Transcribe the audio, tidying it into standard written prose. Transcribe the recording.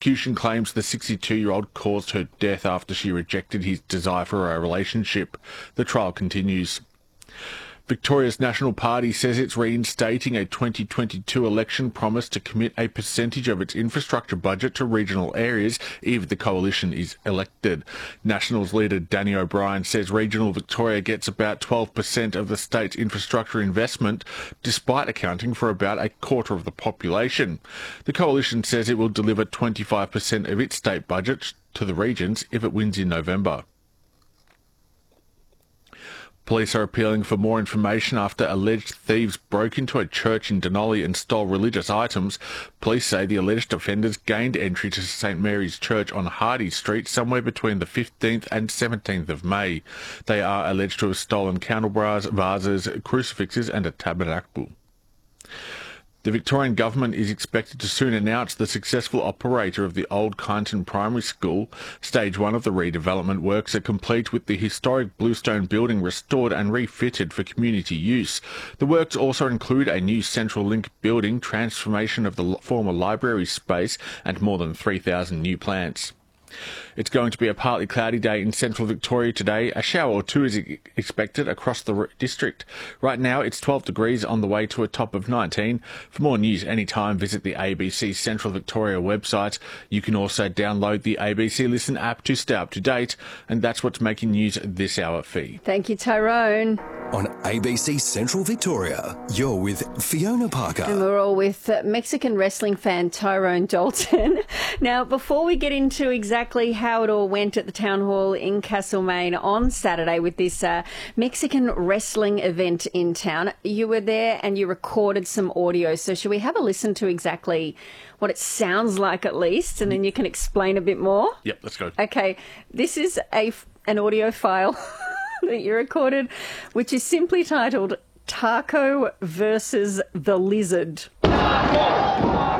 prosecution claims the 62-year-old caused her death after she rejected his desire for a relationship. The trial continues. Victoria's National Party says it's reinstating a 2022 election promise to commit a percentage of its infrastructure budget to regional areas if the coalition is elected. Nationals leader Danny O'Brien says regional Victoria gets about 12% of the state's infrastructure investment, despite accounting for about a quarter of the population. The coalition says it will deliver 25% of its state budget to the regions if it wins in November. Police are appealing for more information after alleged thieves broke into a church in Denali and stole religious items. Police say the alleged offenders gained entry to St Mary's Church on Hardy Street somewhere between the 15th and 17th of May. They are alleged to have stolen candelabras, vases, crucifixes and a tabernacle. The Victorian Government is expected to soon announce the successful operator of the Old Kyneton Primary School. Stage 1 of the redevelopment works are complete, with the historic Bluestone building restored and refitted for community use. The works also include a new Central Link building, transformation of the former library space and more than 3,000 new plants. It's going to be a partly cloudy day in central Victoria today. A shower or two is expected across the district. Right now it's 12 degrees on the way to a top of 19. For more news anytime, visit the ABC Central Victoria website. You can also download the ABC Listen app to stay up to date. And that's what's making news this hour, Fee. Thank you, Tyrone. On ABC Central Victoria, you're with Fiona Parker. And we're all with Mexican wrestling fan Tyrone Dalton. Now, before we get into exactly how it all went at the Town Hall in Castlemaine on Saturday with this Mexican wrestling event in town, you were there and you recorded some audio. So should we have a listen to exactly what it sounds like at least, and then you can explain a bit more? Yep, let's go. Okay, this is an audio file that you recorded, which is simply titled Taco versus the Lizard. Taco!